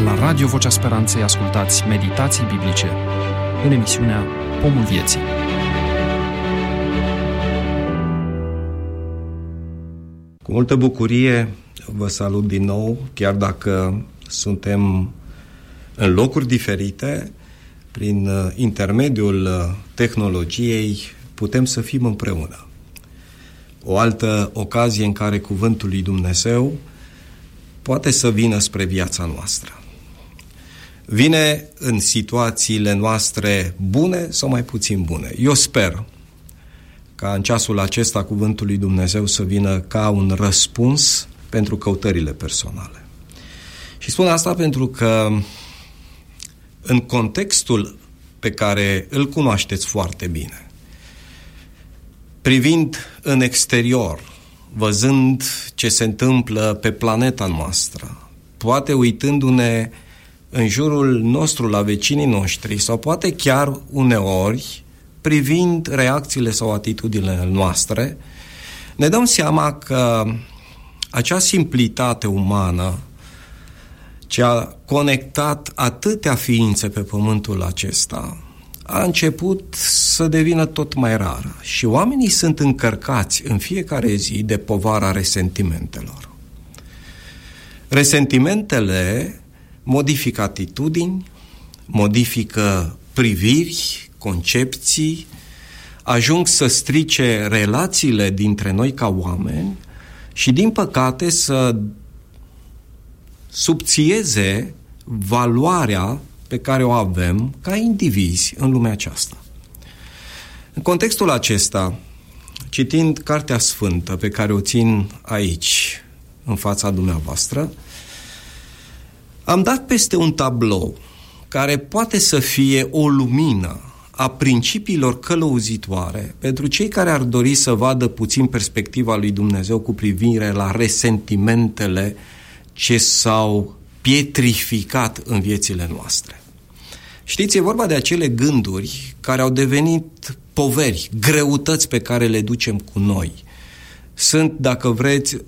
La Radio Vocea Speranței ascultați meditații biblice în emisiunea Pomul Vieții. Cu multă bucurie vă salut din nou, chiar dacă suntem în locuri diferite, prin intermediul tehnologiei putem să fim împreună. O altă ocazie în care cuvântul lui Dumnezeu poate să vină spre viața noastră. Vine în situațiile noastre bune sau mai puțin bune. Eu sper ca în ceasul acesta cuvântul lui Dumnezeu să vină ca un răspuns pentru căutările personale. Și spun asta pentru că în contextul pe care îl cunoașteți foarte bine, privind în exterior, văzând ce se întâmplă pe planeta noastră, poate uitându-ne în jurul nostru la vecinii noștri sau poate chiar uneori privind reacțiile sau atitudinile noastre, ne dăm seama că acea simplitate umană ce a conectat atâtea ființe pe pământul acesta a început să devină tot mai rară și oamenii sunt încărcați în fiecare zi de povara resentimentelor. Resentimentele modifică atitudini, modifică priviri, concepții, ajung să strice relațiile dintre noi ca oameni și, din păcate, să subțieze valoarea pe care o avem ca indivizi în lumea aceasta. În contextul acesta, citind Cartea Sfântă pe care o țin aici, în fața dumneavoastră, am dat peste un tablou care poate să fie o lumină a principiilor călăuzitoare pentru cei care ar dori să vadă puțin perspectiva lui Dumnezeu cu privire la resentimentele ce s-au pietrificat în viețile noastre. Știți, e vorba de acele gânduri care au devenit poveri, greutăți pe care le ducem cu noi. Sunt, dacă vreți,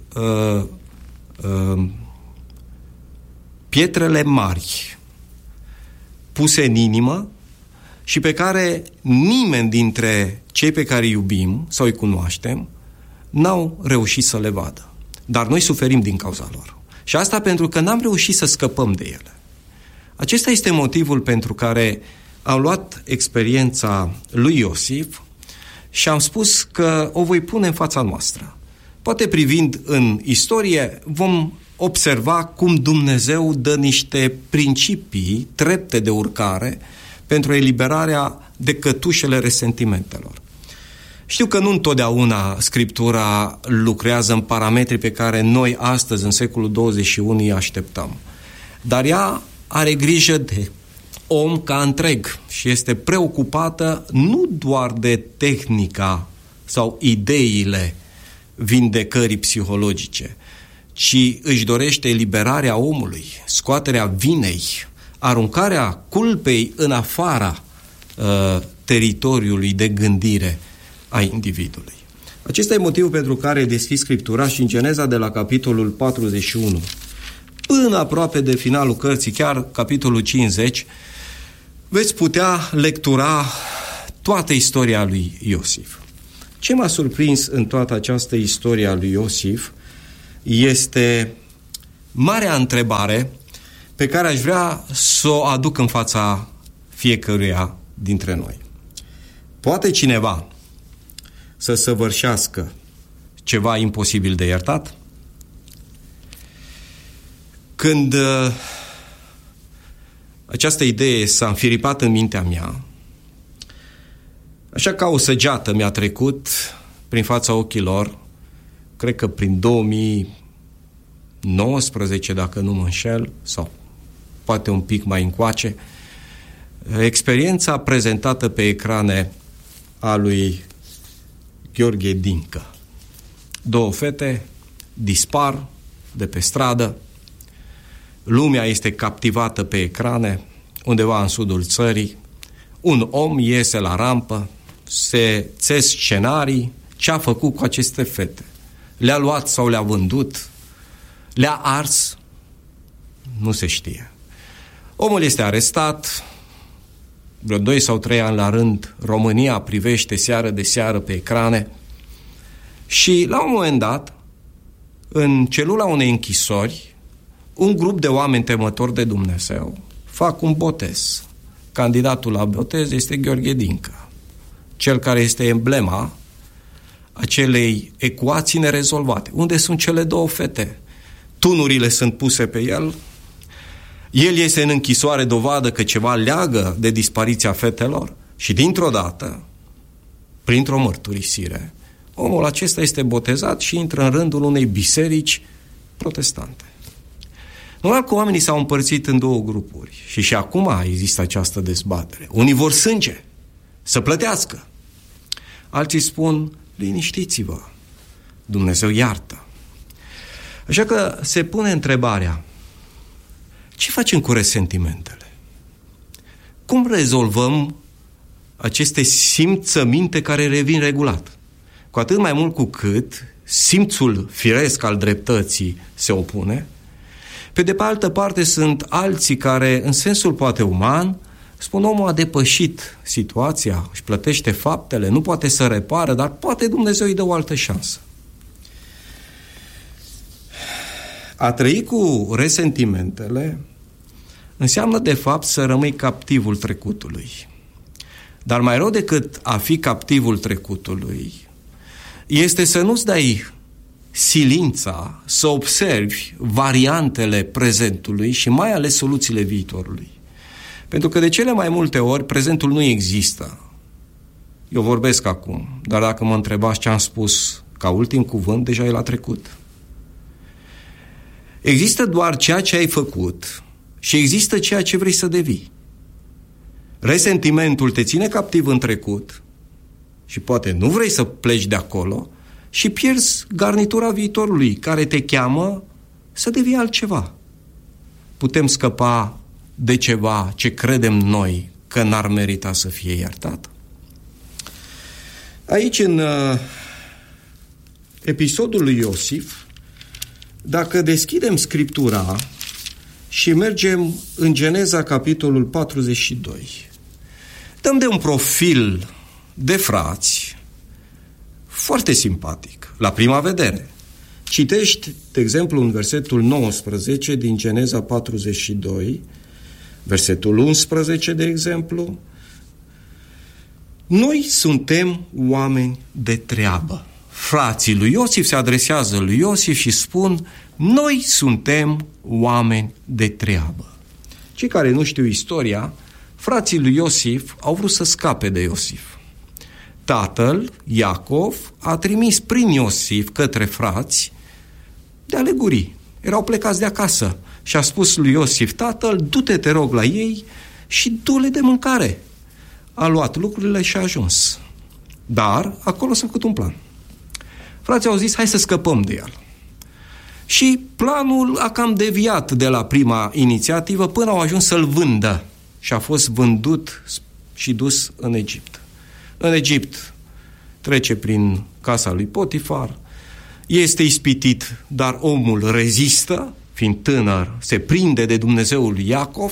pietrele mari puse în inimă și pe care nimeni dintre cei pe care îi iubim sau îi cunoaștem n-au reușit să le vadă. Dar noi suferim din cauza lor. Și asta pentru că n-am reușit să scăpăm de ele. Acesta este motivul pentru care am luat experiența lui Iosif și am spus că o voi pune în fața noastră. Poate privind în istorie vom observa cum Dumnezeu dă niște principii, trepte de urcare pentru eliberarea de cătușele resentimentelor. Știu că nu întotdeauna Scriptura lucrează în parametri pe care noi astăzi, în secolul 21, îi așteptăm. Dar ea are grijă de om ca întreg și este preocupată nu doar de tehnica sau ideile vindecării psihologice, ci își dorește eliberarea omului, scoaterea vinei, aruncarea culpei în afara teritoriului de gândire a individului. Acesta e motivul pentru care deschis Scriptura și în Geneza de la capitolul 41 până aproape de finalul cărții, chiar capitolul 50, veți putea lectura toată istoria lui Iosif. Ce m-a surprins în toată această istorie a lui Iosif este marea întrebare pe care aș vrea să o aduc în fața fiecăruia dintre noi. Poate cineva să săvârșească ceva imposibil de iertat? Când această idee s-a înfiripat în mintea mea, așa ca o săgeată mi-a trecut prin fața ochilor, cred că prin 2019, dacă nu mă înșel, sau poate un pic mai încoace, experiența prezentată pe ecrane a lui Gheorghe Dincă. 2 fete dispar de pe stradă, lumea este captivată pe ecrane, undeva în sudul țării, un om iese la rampă, se țes scenarii, ce a făcut cu aceste fete. Le-a luat sau le-a vândut, le-a ars, nu se știe. Omul este arestat, vreo 2 sau 3 ani la rând, România privește seară de seară pe ecrane și la un moment dat, în celula unei închisori, un grup de oameni temători de Dumnezeu fac un botez. Candidatul la botez este Gheorghe Dincă, cel care este emblema acelei ecuații nerezolvate. Unde sunt cele 2 fete? Tunurile sunt puse pe el, el iese în închisoare, dovadă că ceva leagă de dispariția fetelor și dintr-o dată, printr-o mărturisire, omul acesta este botezat și intră în rândul unei biserici protestante. Normal că oamenii s-au împărțit în 2 grupuri și acum există această dezbatere. Unii vor sânge, să plătească. Alții spun, liniștiți-vă, Dumnezeu iartă. Așa că se pune întrebarea, ce facem cu resentimentele? Cum rezolvăm aceste simțăminte care revin regulat? Cu atât mai mult cu cât simțul firesc al dreptății se opune. Pe de altă parte sunt alții care, în sensul poate uman, spun omul a depășit situația, își plătește faptele, nu poate să repară, dar poate Dumnezeu îi dă o altă șansă. A trăi cu resentimentele înseamnă de fapt să rămâi captivul trecutului. Dar mai rău decât a fi captivul trecutului este să nu-ți dai silința să observi variantele prezentului și mai ales soluțiile viitorului. Pentru că de cele mai multe ori prezentul nu există. Eu vorbesc acum, dar dacă mă întrebați ce am spus ca ultim cuvânt, deja e la trecut. Există doar ceea ce ai făcut și există ceea ce vrei să devii. Resentimentul te ține captiv în trecut și poate nu vrei să pleci de acolo și pierzi garnitura viitorului care te cheamă să devii altceva. Putem scăpa de ceva ce credem noi că n-ar merita să fie iertat? Aici, în episodul lui Iosif, dacă deschidem Scriptura și mergem în Geneza, capitolul 42, dăm de un profil de frați foarte simpatic, la prima vedere. Citești, de exemplu, în versetul 19 din Geneza 42, versetul 11, de exemplu, noi suntem oameni de treabă. Frații lui Iosif se adresează lui Iosif și spun, noi suntem oameni de treabă. Cei care nu știu istoria, frații lui Iosif au vrut să scape de Iosif. Tatăl, Iacov, a trimis prin Iosif către frați de alegurii. Erau plecați de acasă și a spus lui Iosif, tatăl, du-te, te rog, la ei și du-le de mâncare. A luat lucrurile și a ajuns. Dar acolo s-a făcut un plan. Frații au zis, hai să scăpăm de el. Și planul a cam deviat de la prima inițiativă până au ajuns să-l vândă. Și a fost vândut și dus în Egipt. În Egipt trece prin casa lui Potifar, este ispitit, dar omul rezistă, fiind tânăr, se prinde de Dumnezeul lui Iacov,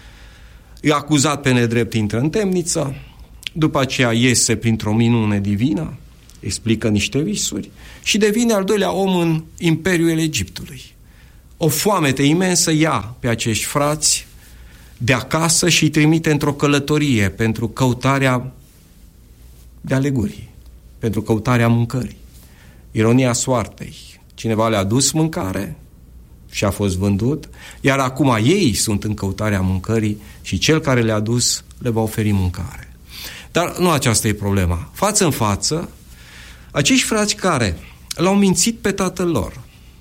e acuzat pe nedrept, intră în temniță, după aceea iese printr-o minune divină, explică niște visuri și devine al doilea om în Imperiul Egiptului. O foamete imensă ia pe acești frați de acasă și îi trimite într-o călătorie pentru căutarea de alegurii, pentru căutarea mâncării. Ironia soartei. Cineva le-a dus mâncare și a fost vândut, iar acum ei sunt în căutarea mâncării și cel care le-a dus le va oferi mâncare. Dar nu aceasta e problema. Față în față, acești frați care l-au mințit pe tatăl lor,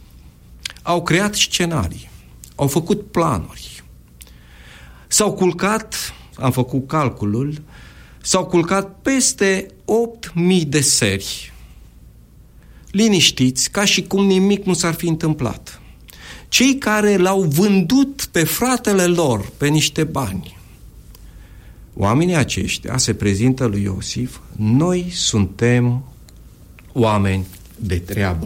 au creat scenarii, au făcut planuri, s-au culcat, am făcut calculul, s-au culcat peste 8.000 de seri, liniștiți, ca și cum nimic nu s-ar fi întâmplat. Cei care l-au vândut pe fratele lor pe niște bani, oamenii aceștia se prezintă lui Iosif, noi suntem oameni de treabă.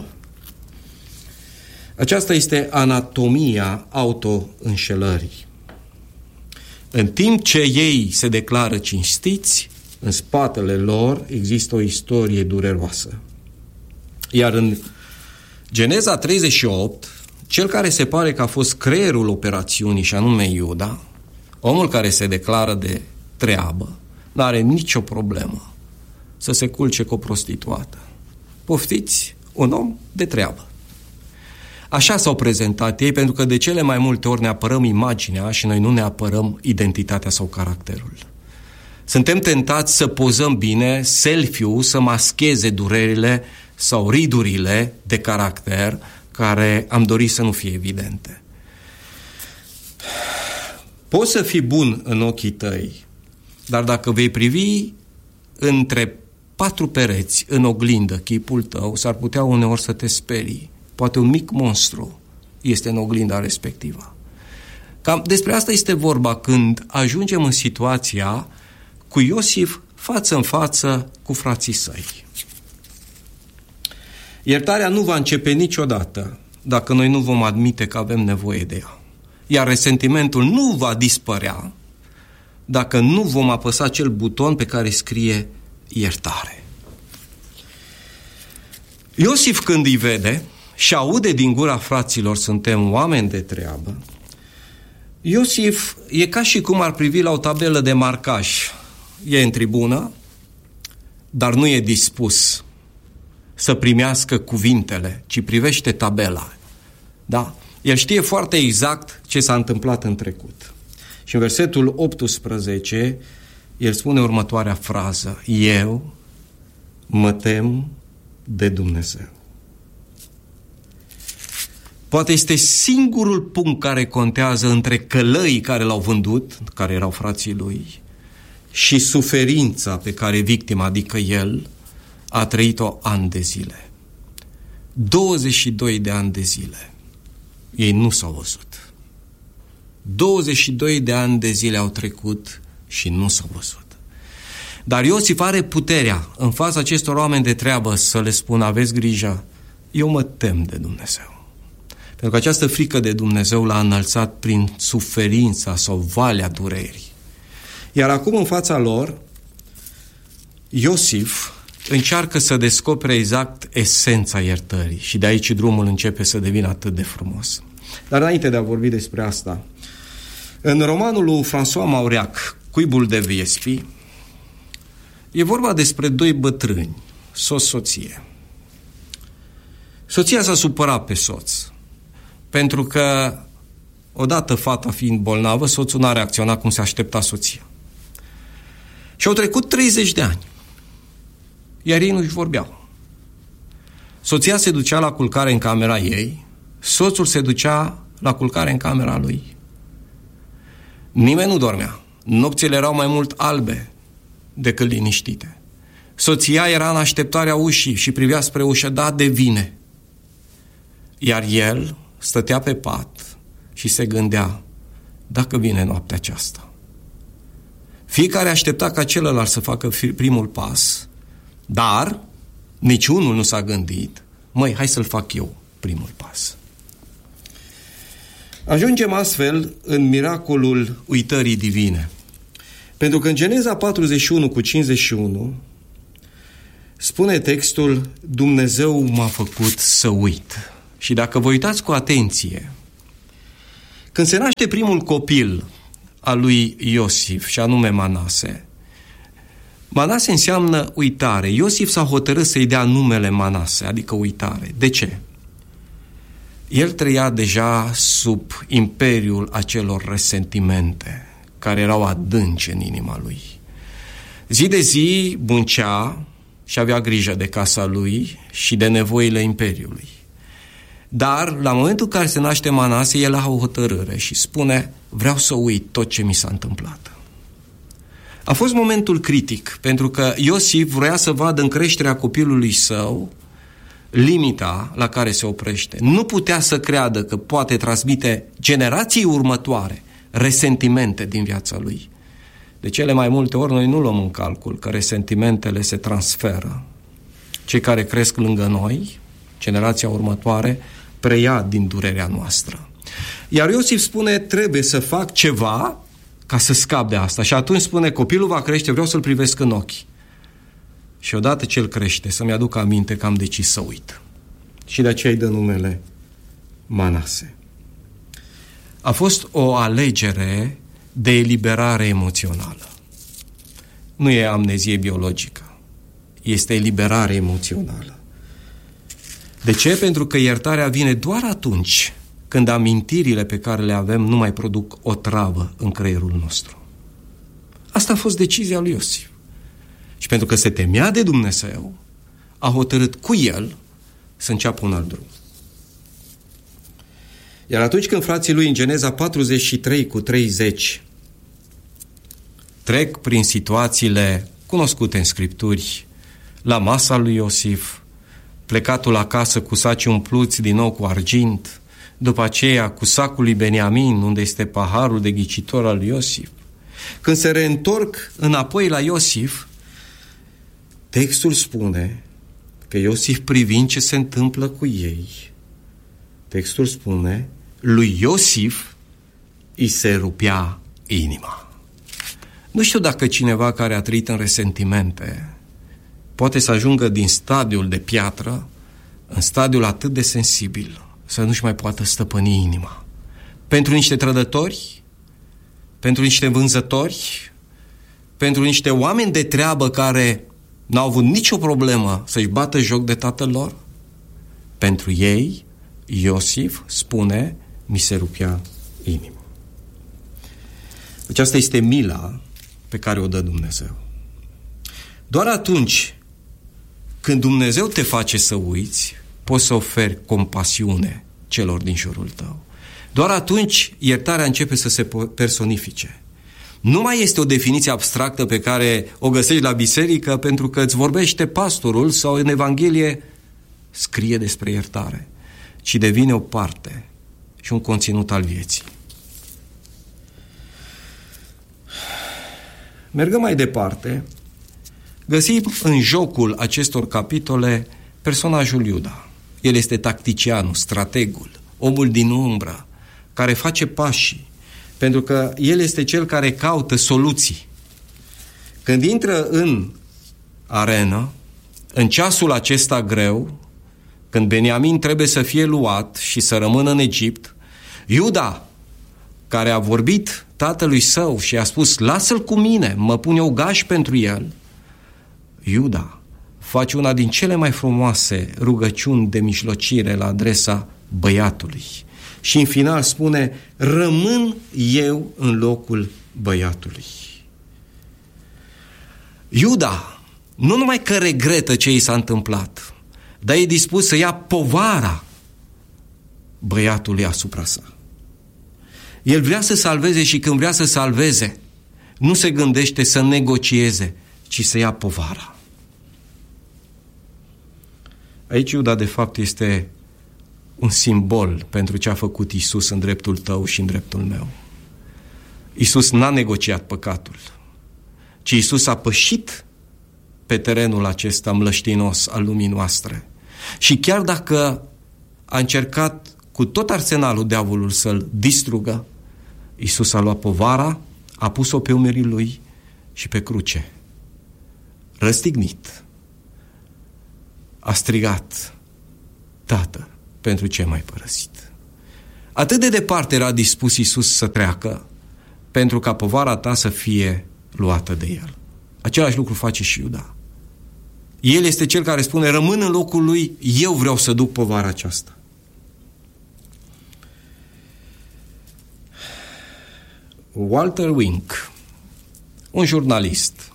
Aceasta este anatomia auto-înșelării. În timp ce ei se declară cinstiți, în spatele lor există o istorie dureroasă. Iar în Geneza 38, cel care se pare că a fost creierul operațiunii, și anume Iuda, omul care se declară de treabă, n-are nicio problemă să se culce cu o prostituată. Poftiți, un om de treabă. Așa s-au prezentat ei, pentru că de cele mai multe ori ne apărăm imaginea și noi nu ne apărăm identitatea sau caracterul. Suntem tentați să pozăm bine, selfie-ul să mascheze durerile sau ridurile de caracter care am dorit să nu fie evidente. Poți să fii bun în ochii tăi, dar dacă vei privi între 4 pereți în oglindă chipul tău, s-ar putea uneori să te sperii. Poate un mic monstru este în oglinda respectivă. Cam despre asta este vorba când ajungem în situația cu Iosif față în față cu frații săi. Iertarea nu va începe niciodată dacă noi nu vom admite că avem nevoie de ea. Iar resentimentul nu va dispărea dacă nu vom apăsa acel buton pe care scrie iertare. Iosif, când îi vede și aude din gura fraților, suntem oameni de treabă, Iosif e ca și cum ar privi la o tabelă de marcaj. E în tribună, dar nu e dispus să primească cuvintele, ci privește tabela. Da? El știe foarte exact ce s-a întâmplat în trecut. Și în versetul 18, el spune următoarea frază: eu mă tem de Dumnezeu. Poate este singurul punct care contează între călăii care l-au vândut, care erau frații lui, și suferința pe care victima, adică el, a trăit-o ani de zile. 22 de ani de zile. Ei nu s-au văzut. 22 de ani de zile au trecut și nu s-au văzut. Dar Iosif are puterea în fața acestor oameni de treabă să le spună: aveți grijă, eu mă tem de Dumnezeu. Pentru că această frică de Dumnezeu l-a înălțat prin suferința sau valea durerii. Iar acum în fața lor, Iosif încearcă să descopere exact esența iertării și de aici drumul începe să devină atât de frumos. Dar înainte de a vorbi despre asta, în romanul lui François Mauriac, Cuibul de Viespii, e vorba despre 2 bătrâni, soț-soție. Soția s-a supărat pe soț, pentru că, odată fata fiind bolnavă, soțul n-a reacționat cum se aștepta soția. Și au trecut 30 de ani, iar ei nu-și vorbeau. Soția se ducea la culcare în camera ei, soțul se ducea la culcare în camera lui. Nimeni nu dormea. Nopțile erau mai mult albe decât liniștite. Soția era în așteptarea ușii și privea spre ușă: da, de vine. Iar el stătea pe pat și se gândea: dacă vine noaptea aceasta. Fiecare aștepta ca celălalt să facă primul pas, dar niciunul nu s-a gândit: măi, hai să-l fac eu primul pas. Ajungem astfel în miracolul uitării divine. Pentru că în Geneza 41 cu 51 spune textul: Dumnezeu m-a făcut să uit. Și dacă vă uitați cu atenție, când se naște primul copil al lui Iosif, și anume Manase, Manase înseamnă uitare. Iosif s-a hotărât să-i dea numele Manase, adică uitare. De ce? El trăia deja sub imperiul acelor resentimente care erau adânci în inima lui. Zi de zi muncea și avea grijă de casa lui și de nevoile imperiului. Dar la momentul în care se naște Manase, el a o hotărâre și spune: vreau să uit tot ce mi s-a întâmplat. A fost momentul critic, pentru că Iosif vrea să vadă în creșterea copilului său limita la care se oprește. Nu putea să creadă că poate transmite generației următoare resentimente din viața lui. De cele mai multe ori noi nu luăm în calcul că resentimentele se transferă. Cei care cresc lângă noi, generația următoare, preia din durerea noastră. Iar Iosif spune: trebuie să fac ceva ca să scap de asta. Și atunci spune, copilul va crește, vreau să-l privesc în ochi. Și odată ce el crește, să-mi aduc aminte că am decis să uit. Și de aceea îi dă numele Manase. A fost o alegere de eliberare emoțională. Nu e amnezie biologică. Este eliberare emoțională. De ce? Pentru că iertarea vine doar atunci când amintirile pe care le avem nu mai produc o travă în creierul nostru. Asta a fost decizia lui Iosif. Și pentru că se temea de Dumnezeu, a hotărât cu el să înceapă un alt drum. Iar atunci când frații lui în Geneza 43:30 trec prin situațiile cunoscute în Scripturi, la masa lui Iosif, plecatul acasă cu saci umpluți din nou cu argint, după aceea cu sacul lui Beniamin, unde este paharul de ghicitor al lui Iosif, când se reîntorc înapoi la Iosif, textul spune că Iosif, privind ce se întâmplă cu ei, textul spune, lui Iosif îi se rupea inima. Nu știu dacă cineva care a trăit în resentimente poate să ajungă din stadiul de piatră în stadiul atât de sensibil, să nu-și mai poată stăpâni inima. Pentru niște trădători, pentru niște vânzători, pentru niște oameni de treabă care n-au avut nicio problemă să-și bată joc de tatăl lor, pentru ei, Iosif spune, mi se rupea inima. Deci asta este mila pe care o dă Dumnezeu. Doar atunci când Dumnezeu te face să uiți, poți să oferi compasiune celor din jurul tău. Doar atunci iertarea începe să se personifice. Nu mai este o definiție abstractă pe care o găsești la biserică pentru că îți vorbește pastorul sau în Evanghelie scrie despre iertare, ci devine o parte și un conținut al vieții. Mergând mai departe, găsim în jocul acestor capitole personajul Iuda. El este tacticianul, strategul, omul din umbră, care face pașii, pentru că el este cel care caută soluții. Când intră în arenă, în ceasul acesta greu, când Beniamin trebuie să fie luat și să rămână în Egipt, Iuda, care a vorbit tatălui său și a spus, lasă-l cu mine, mă pun eu gaș pentru el, Iuda face una din cele mai frumoase rugăciuni de mijlocire la adresa băiatului. Și în final spune, rămân eu în locul băiatului. Iuda nu numai că regretă ce i s-a întâmplat, dar e dispus să ia povara băiatului asupra sa. El vrea să salveze și când vrea să salveze, nu se gândește să negocieze, ci să ia povara. Aici Iuda, de fapt, este un simbol pentru ce a făcut Iisus în dreptul tău și în dreptul meu. Iisus n-a negociat păcatul, ci Iisus a pășit pe terenul acesta mlăștinos al lumii noastre. Și chiar dacă a încercat cu tot arsenalul diavolul să-l distrugă, Iisus a luat povara, a pus-o pe umerii lui și pe cruce. Răstignit, a strigat, Tată, pentru ce m-ai părăsit? Atât de departe era dispus Iisus să treacă pentru ca povara ta să fie luată de el. Același lucru face și Iuda. El este cel care spune, rămân în locul lui, eu vreau să duc povara aceasta. Walter Wink, un jurnalist,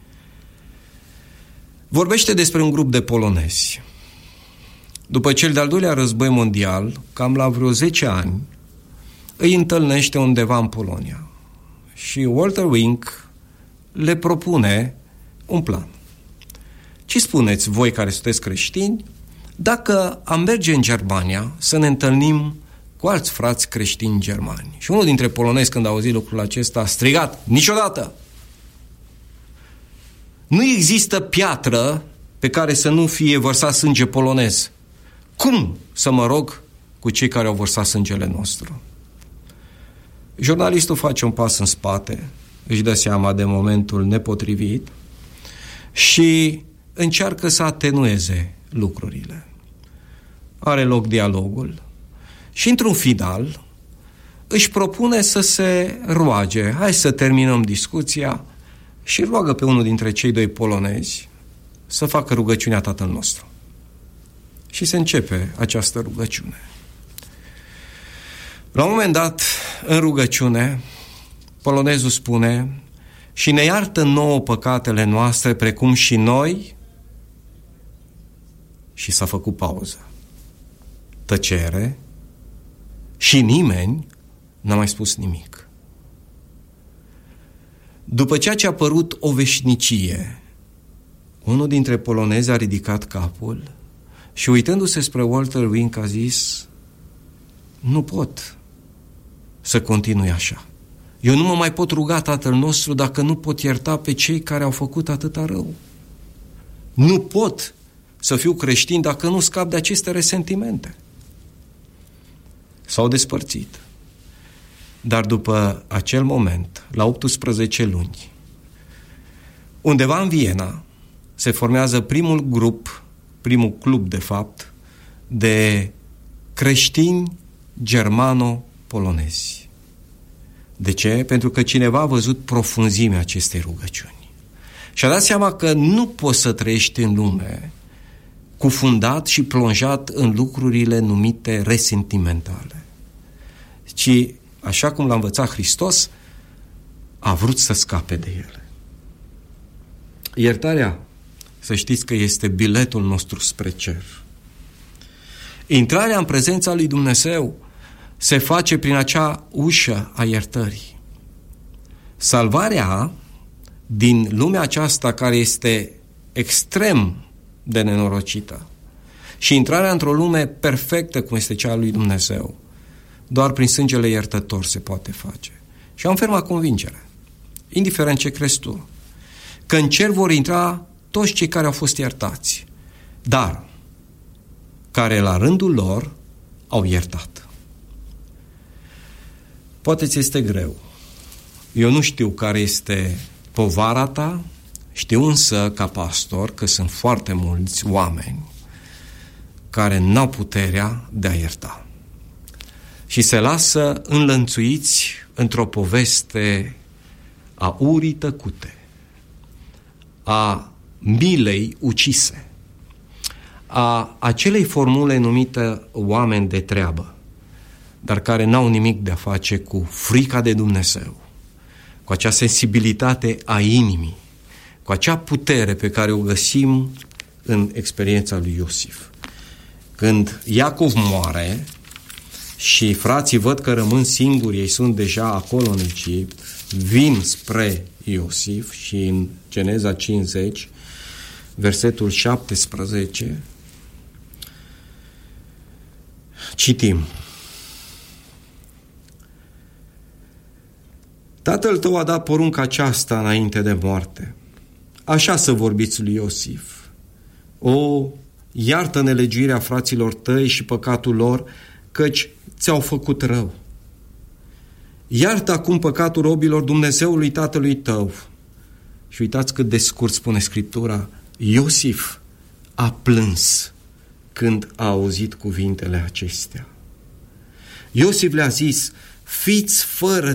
vorbește despre un grup de polonezi. După cel de-al doilea război mondial, cam la vreo 10 ani, îi întâlnește undeva în Polonia. Și Walter Wink le propune un plan. Ce spuneți voi care sunteți creștini dacă am merge în Germania să ne întâlnim cu alți frați creștini germani? Și unul dintre polonezi, când a auzit lucrul acesta, a strigat, niciodată! Nu există piatră pe care să nu fie vărsat sânge polonez. Cum să mă rog cu cei care au vărsat sângele nostru? Jurnalistul face un pas în spate, își dă seama de momentul nepotrivit și încearcă să atenueze lucrurile. Are loc dialogul și, într-un final, își propune să se roage. Hai să terminăm discuția, și roagă pe unul dintre cei doi polonezi să facă rugăciunea Tatăl nostru. Și se începe această rugăciune. La un moment dat, în rugăciune, polonezul spune: și ne iartă nouă păcatele noastre, precum și noi. Și s-a făcut pauză. Tăcere și nimeni n-a mai spus nimic. După ceea ce a părut o veșnicie, unul dintre polonezi a ridicat capul și, uitându-se spre Walter Wink, a zis: nu pot să continui așa. Eu nu mă mai pot ruga Tatăl nostru dacă nu pot ierta pe cei care au făcut atâta rău. Nu pot să fiu creștin dacă nu scap de aceste resentimente. S-au despărțit. Dar după acel moment, la 18 luni, undeva în Viena, se formează primul grup, primul club, de fapt, de creștini germano-polonezi. De ce? Pentru că cineva a văzut profunzimea acestei rugăciuni. Și a dat seama că nu poți să trăiești în lume cufundat și plonjat în lucrurile numite resentimentale, ci, așa cum l-a învățat Hristos, a vrut să scape de ele. Iertarea, să știți că este biletul nostru spre cer. Intrarea în prezența lui Dumnezeu se face prin acea ușă a iertării. Salvarea din lumea aceasta, care este extrem de nenorocită, și intrarea într-o lume perfectă cum este cea a lui Dumnezeu, doar prin sângele iertător se poate face. Și am ferma convingere, indiferent ce crezi tu, că în cer vor intra toți cei care au fost iertați, dar care la rândul lor au iertat. Poate ți este greu. Eu nu știu care este povara ta, știu însă, ca pastor, că sunt foarte mulți oameni care n-au puterea de a ierta și se lasă înlănțuiți într-o poveste a urii tăcute, a milei ucise, a acelei formule numită oameni de treabă, dar care n-au nimic de a face cu frica de Dumnezeu, cu acea sensibilitate a inimii, cu acea putere pe care o găsim în experiența lui Iosif. Când Iacov moare și frații văd că rămân singuri, ei sunt deja acolo în Egipt, vin spre Iosif și în Geneza 50, versetul 17, citim: Tatăl tău a dat porunca aceasta înainte de moarte. Așa să vorbiți lui Iosif: o, iartă nelegiuirea fraților tăi și păcatul lor, căci ți-au făcut rău. Iartă acum păcatul robilor Dumnezeului tatălui tău. Și uitați cât de scurt spune Scriptura: Iosif a plâns când a auzit cuvintele acestea. Iosif le-a zis: fiți fără